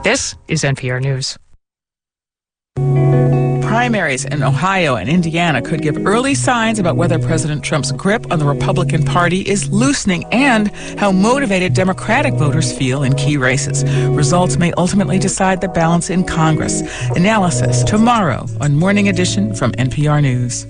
This is NPR News. Primaries in Ohio and Indiana could give early signs about whether President Trump's grip on the Republican Party is loosening and how motivated Democratic voters feel in key races. Results may ultimately decide the balance in Congress. Analysis tomorrow on Morning Edition from NPR News.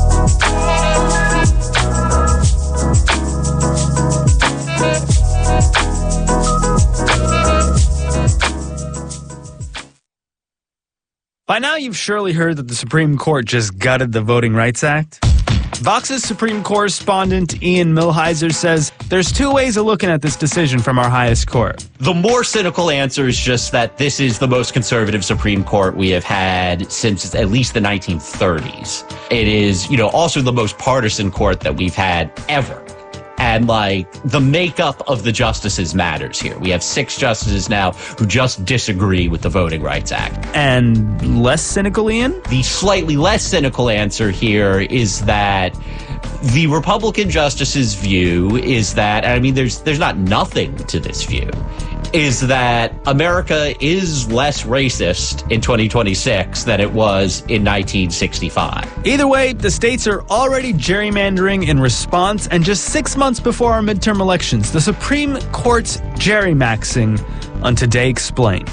By now, you've surely heard that the Supreme Court just gutted the Voting Rights Act. Vox's Supreme correspondent Ian Millhiser says there's two ways of looking at this decision from our highest court. The more cynical answer is just that this is the most conservative Supreme Court we have had since at least the 1930s. It is, also the most partisan court that we've had ever. And the makeup of the justices matters here. We have 6 justices now who just disagree with the Voting Rights Act. And less cynical, Ian? The slightly less cynical answer here is that the Republican justices' view is that, there's not nothing to this view, is that America is less racist in 2026 than it was in 1965. Either way, the states are already gerrymandering in response, and just 6 months before our midterm elections, the Supreme Court's gerrymaxing on Today Explained.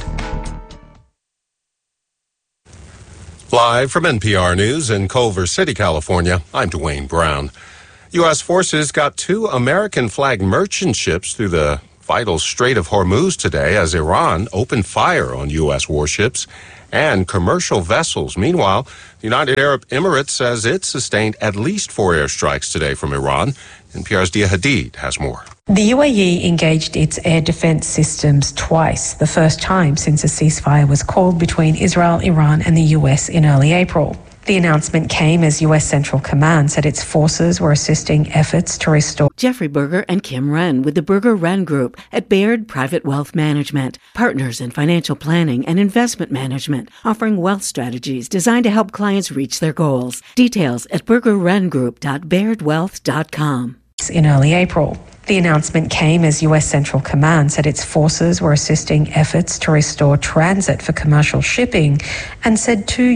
Live from NPR News in Culver City, California, I'm Dwayne Brown. U.S. forces got 2 American flag merchant ships through the vital Strait of Hormuz today as Iran opened fire on U.S. warships and commercial vessels. Meanwhile, the United Arab Emirates says it sustained at least 4 airstrikes today from Iran. NPR's Dia Hadid has more. The UAE engaged its air defense systems twice, the first time since a ceasefire was called between Israel, Iran and the US in early April. The announcement came as U.S. Central Command said its forces were assisting efforts to restore. Jeffrey Berger and Kim Wren with the Berger Wren Group at Baird Private Wealth Management, partners in financial planning and investment management, offering wealth strategies designed to help clients reach their goals. Details at bergerwrengroup.bairdwealth.com. In early April. The announcement came as U.S. Central Command said its forces were assisting efforts to restore transit for commercial shipping and said 2